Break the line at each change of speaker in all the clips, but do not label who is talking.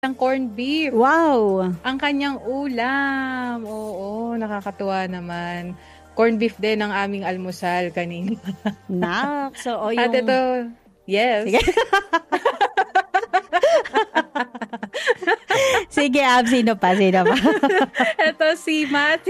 ng corned beef.
Wow!
Ang kanyang ulam. Oo, nakakatuwa naman. Corned beef din ang aming almusal kanina.
Nak, so
At
yung...
ito, yes.
Sige. Sige, sino pa?
Ito si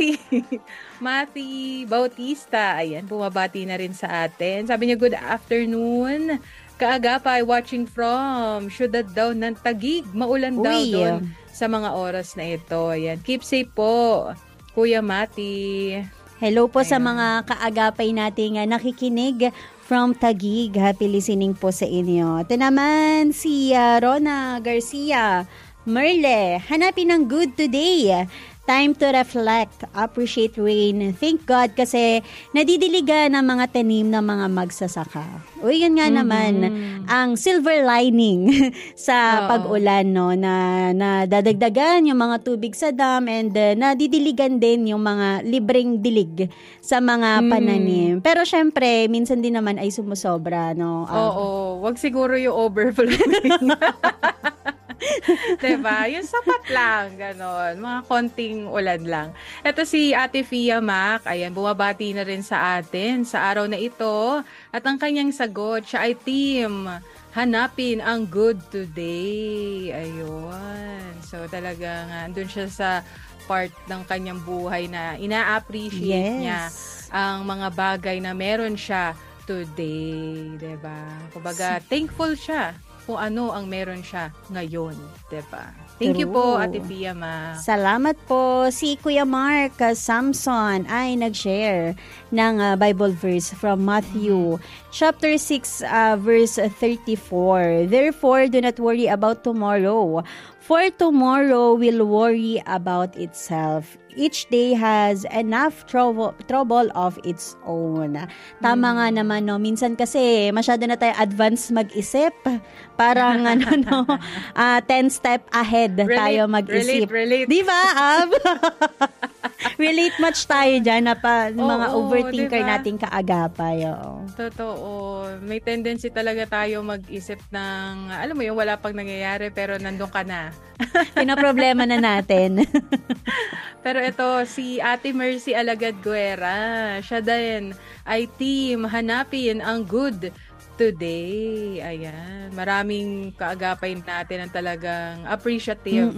Matty Bautista. Ayan, bumabati na rin sa atin. Sabi niya, good afternoon. Kaagapay, watching from Syudad daw ng Taguig. Maulan daw doon sa mga oras na ito. Ayan, keep safe po, Kuya Matty.
Hello po sa mga kaagapay nating nakikinig from Taguig. Happy listening po sa inyo. Ito naman si Rona Garcia. Merle, hanapin ng good today. Time to reflect, appreciate rain. Thank God kasi nadidiligan ng mga tanim ng mga magsasaka. O yun nga naman, ang silver lining sa pag-ulan, no, na dadagdagan yung mga tubig sa dam and nadidiligan din yung mga libreng dilig sa mga pananim. Pero syempre, minsan din naman ay sumusobra, no?
Oo, wag siguro yung overflowing. Diba? Yung sapat lang, ganon. Mga konting ulan lang. Ito si Ate Fia Mac, ayan, bumabati na rin sa atin sa araw na ito. At ang kanyang sagot, siya ay team, hanapin ang good today. Ayun. So talagang andun siya sa part ng kanyang buhay na ina-appreciate niya ang mga bagay na meron siya today. Diba? Kumbaga, thankful siya kung ano ang meron siya ngayon, diba? Thank you po, Ate Pia Ma.
Salamat po. Si Kuya Mark Samson ay nag-share ng Bible verse from Matthew chapter 6 verse 34. Therefore, do not worry about tomorrow, for tomorrow will worry about itself. Each day has enough trouble of its own. Tama nga naman, no? Minsan kasi masyado na tayo advance mag-isip. Parang 10 step ahead tayo mag-isip.
Relate.
Di ba, Ab? Relate much tayo dyan na mga overthinker diba? Nating kaagapay.
Totoo. May tendency talaga tayo mag-isip ng, alam mo yung wala pang nangyayari pero nandun ka na.
Pinaproblema na natin.
Pero ito, si Ate Mercy Alagad Guerra, siya din ay team hanapin ang good today. Ayan. Maraming kaagapay natin ang talagang appreciative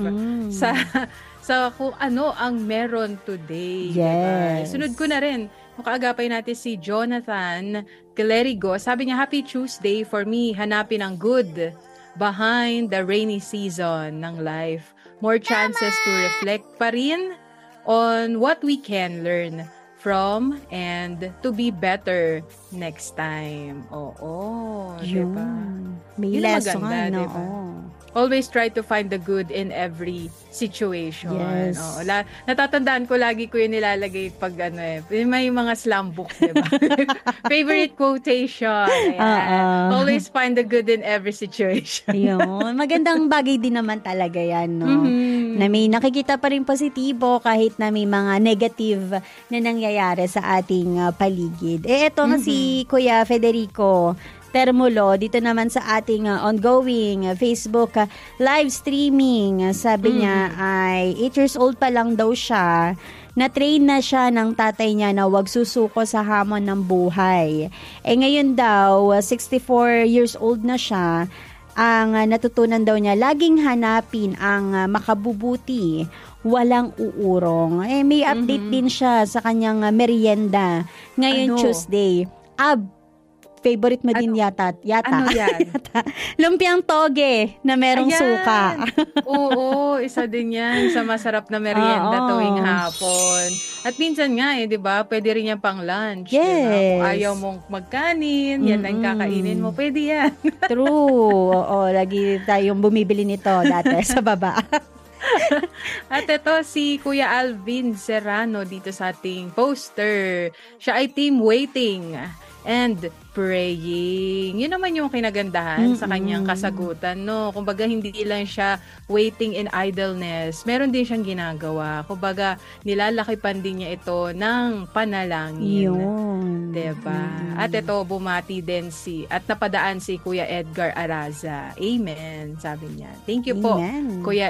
sa kung ano ang meron today.
Yes.
Diba? Sunod ko na rin, yung kaagapay natin si Jonathan Clerigo. Sabi niya, Happy Tuesday for me. Hanapin ang good behind the rainy season ng life. More chances to reflect pa rin on what we can learn from and to be better next time. Oo, diba?
May
yun
lesson,
maganda,
no?
diba? Always try to find the good in every situation.
Yes.
Oo, natatandaan ko, lagi ko yun nilalagay pag may mga slam book, diba? Favorite quotation. Always find the good in every situation.
Yun. Magandang bagay din naman talaga yan, no? Na may nakikita pa rin positibo kahit na may mga negative na nangyayari sa ating paligid. Eto nga si Kuya Federico Termulo, dito naman sa ating ongoing Facebook live streaming. Sabi niya ay 8 years old pa lang daw siya. Na-train na siya ng tatay niya na wag susuko sa hamon ng buhay. Ngayon daw, 64 years old na siya. Ang natutunan daw niya, laging hanapin ang makabubuti, walang uurong. May update din siya sa kanyang merienda ngayon Tuesday. Favorite mo din yata.
Ano yan?
Lumpiang toge na merong suka.
Oo, isa din yan sa masarap na merienda tuwing hapon. At minsan nga di ba, pwede rin yan pang lunch.
Yes.
Diba? Kung ayaw mong magkanin, yan lang kakainin mo, pwede yan.
True. Oo, lagi tayong bumibili nito dati sa baba.
At ito si Kuya Alvin Serrano dito sa ating poster. Siya ay team waiting and praying. Yun naman yung kinagandahan sa kanyang kasagutan, no? Kumbaga, hindi lang siya waiting in idleness. Meron din siyang ginagawa. Kumbaga, nilalakipan din niya ito ng panalangin.
Yun.
Diba? At ito, bumati din at napadaan si Kuya Edgar Araza. Amen, sabi niya. Thank you po, Kuya